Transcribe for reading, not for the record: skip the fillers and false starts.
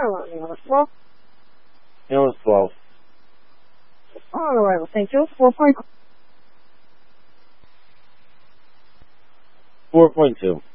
Carolina, number 12. It was 12. On arrival, thank you. 4.2. 4.2.